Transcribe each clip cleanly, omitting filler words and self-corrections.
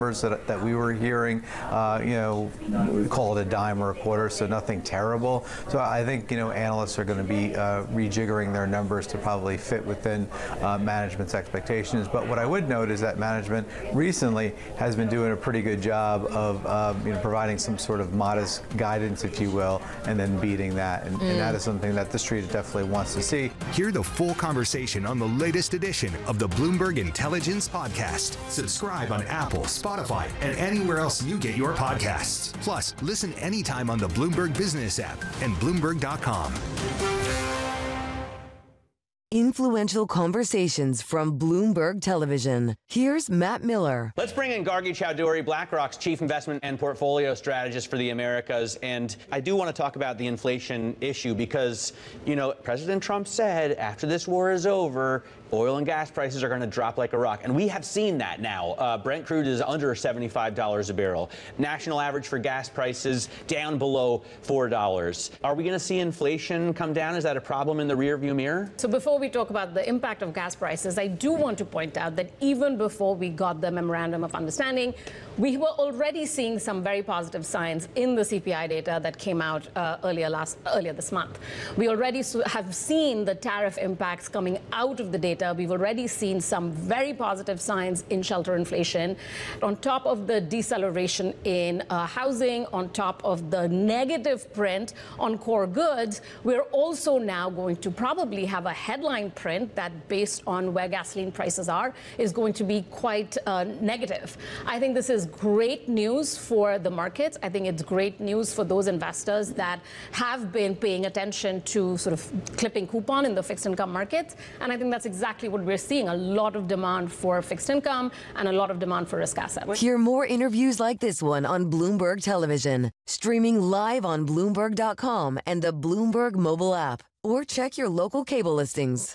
that we were hearing, we call it a dime or a quarter, so nothing terrible. So I think, analysts are going to be rejiggering their numbers to probably fit within management's expectations. But what I would note is that management recently has been doing a pretty good job of, providing some sort of modest guidance, if you will, and then beating that. And that is something that the street definitely wants to see. Hear the full conversation on the latest edition of the Bloomberg Intelligence Podcast. Subscribe on Apple, Spotify, and anywhere else you get your podcasts. Plus, listen anytime on the Bloomberg Business app and Bloomberg.com. Influential conversations from Bloomberg Television. Here's Matt Miller. Let's bring in Gargi Chowdhury, BlackRock's chief investment and portfolio strategist for the Americas. And I do want to talk about the inflation issue because, President Trump said after this war is over, oil and gas prices are going to drop like a rock. And we have seen that now. Brent crude is under $75 a barrel. National average for gas prices down below $4. Are we going to see inflation come down? Is that a problem in the rearview mirror? So before we talk about the impact of gas prices, I do want to point out that even before we got the Memorandum of Understanding, we were already seeing some very positive signs in the CPI data that came out earlier this month. We already have seen the tariff impacts coming out of the data. We've already seen some very positive signs in shelter inflation. On top of the deceleration in housing, on top of the negative print on core goods, we're also now going to probably have a headline print that, based on where gasoline prices are, is going to be quite negative. I think this is great news for the markets. I think it's great news for those investors that have been paying attention to sort of clipping coupon in the fixed income markets. And I think that's exactly what we're seeing, a lot of demand for fixed income and a lot of demand for risk assets. Hear more interviews like this one on Bloomberg Television, streaming live on Bloomberg.com and the Bloomberg mobile app, or check your local cable listings.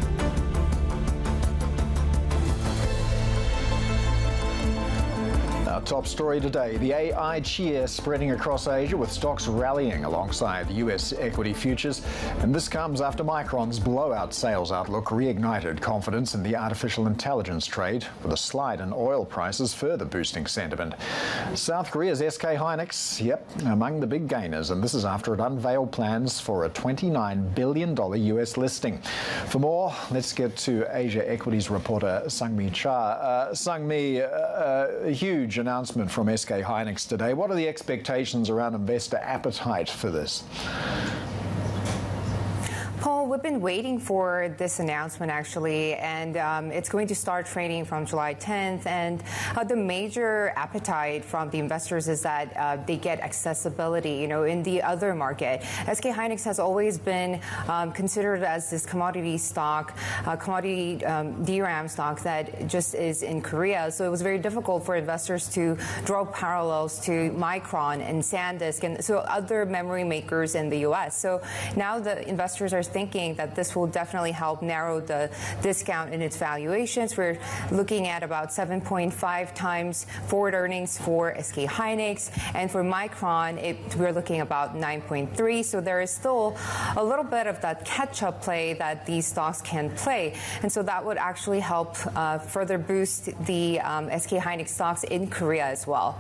Our top story today, the AI cheer spreading across Asia with stocks rallying alongside the US equity futures. And this comes after Micron's blowout sales outlook reignited confidence in the artificial intelligence trade, with a slide in oil prices further boosting sentiment. South Korea's SK Hynix, among the big gainers, and this is after it unveiled plans for a $29 billion US listing. For more, let's get to Asia equities reporter Sang-Mi Cha. Sang-Mi, a huge announcement from SK Hynix today. What are the expectations around investor appetite for this? Paul, we've been waiting for this announcement, actually, and it's going to start trading from July 10th. And the major appetite from the investors is that they get accessibility, in the other market. SK Hynix has always been considered as this commodity stock, commodity DRAM stock that just is in Korea. So it was very difficult for investors to draw parallels to Micron and SanDisk and so other memory makers in the U.S. So now the investors are thinking that this will definitely help narrow the discount in its valuations. We're looking at about 7.5 times forward earnings for SK Hynix, and for Micron, we're looking about 9.3. So there is still a little bit of that catch-up play that these stocks can play, and so that would actually help further boost the SK Hynix stocks in Korea as well.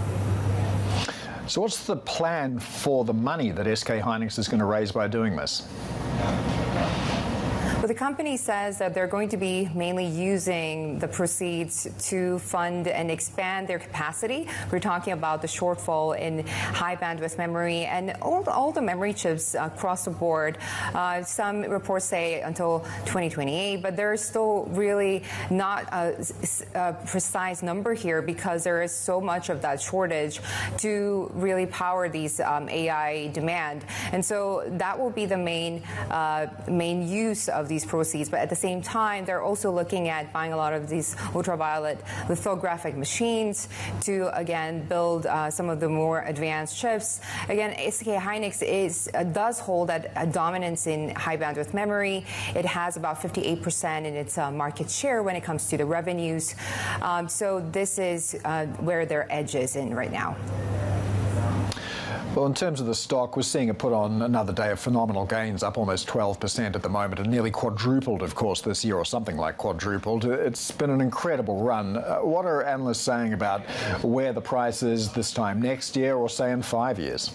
So what's the plan for the money that SK Hynix is going to raise by doing this? Well, the company says that they're going to be mainly using the proceeds to fund and expand their capacity. We're talking about the shortfall in high bandwidth memory and all the memory chips across the board. Some reports say until 2028, but there's still really not a precise number here because there is so much of that shortage to really power these AI demand. And so that will be the main use of these proceeds. But at the same time, they're also looking at buying a lot of these ultraviolet lithographic machines to, again, build some of the more advanced chips. Again, SK Hynix does hold a dominance in high bandwidth memory. It has about 58% in its market share when it comes to the revenues. So this is where their edge is in right now. Well, in terms of the stock, we're seeing it put on another day of phenomenal gains, up almost 12% at the moment, and nearly quadrupled, of course, this year, or something like quadrupled. It's been an incredible run. What are analysts saying about where the price is this time next year, or say in 5 years?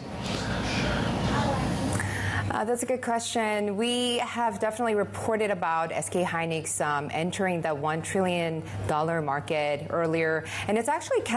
That's a good question. We have definitely reported about SK hynix entering the $1 trillion market earlier, and it's actually